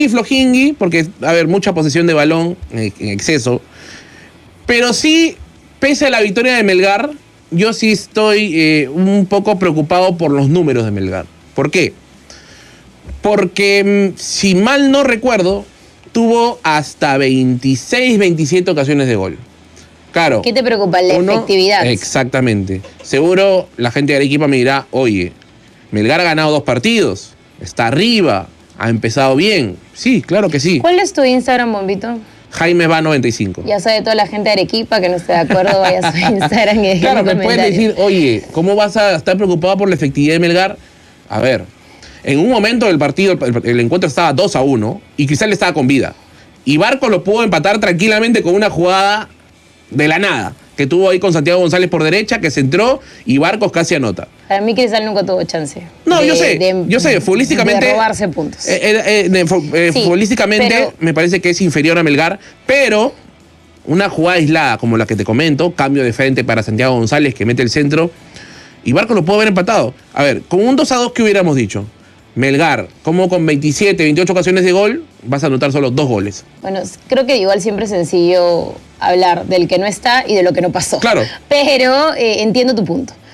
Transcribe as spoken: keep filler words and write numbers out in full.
y flojingui, porque, a ver, mucha posesión de balón en, en exceso. Pero sí, pese a la victoria de Melgar, yo sí estoy eh, un poco preocupado por los números de Melgar. ¿Por qué? Porque, si mal no recuerdo, tuvo hasta veintiséis, veintisiete ocasiones de gol. Claro. ¿Qué te preocupa? La uno, efectividad. Exactamente. Seguro la gente de Arequipa me dirá, oye, Melgar ha ganado dos partidos, está arriba, ha empezado bien. Sí, claro que sí. ¿Cuál es tu Instagram, Bombito? Jaime va noventa y cinco. Ya sabe toda la gente de Arequipa que no esté de acuerdo, vaya a su Instagram y deje Claro, un me pueden comentario. decir, oye, ¿cómo vas a estar preocupado por la efectividad de Melgar? A ver, en un momento del partido, el, el encuentro estaba dos a uno y Cristal estaba con vida. Y Barcos lo pudo empatar tranquilamente con una jugada de la nada, que tuvo ahí con Santiago González por derecha, que se entró y Barcos casi anota. Para mí Cristal nunca tuvo chance. No, de, yo sé, de, yo sé, futbolísticamente... De robarse puntos. Eh, eh, eh, de, eh, Sí, futbolísticamente pero- me parece que es inferior a Melgar, pero una jugada aislada como la que te comento, cambio de frente para Santiago González que mete el centro, y Barcos lo pudo haber empatado. A ver, con un dos a dos, ¿qué hubiéramos dicho? Melgar, como con veintisiete, veintiocho ocasiones de gol, vas a anotar solo dos goles. Bueno, creo que igual siempre es sencillo hablar del que no está y de lo que no pasó. Claro. Pero eh, entiendo tu punto.